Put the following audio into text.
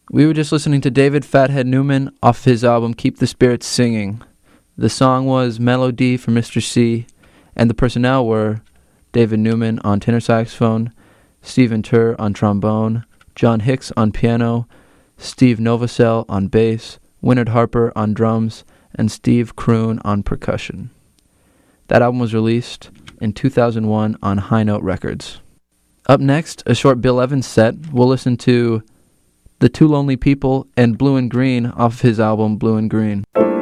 We were just listening to David Fathead Newman off his album Keep the Spirits Singing. The song was Melody for Mr. C, and the personnel were David Newman on tenor saxophone, Stephen Turr on trombone, John Hicks on piano, Steve Novosel on bass, Wynard Harper on drums, and Steve Kroon on percussion. That album was released in 2001 on High Note Records. Up next, a short Bill Evans set. We'll listen to The Two Lonely People and Blue and Green off his album Blue and Green.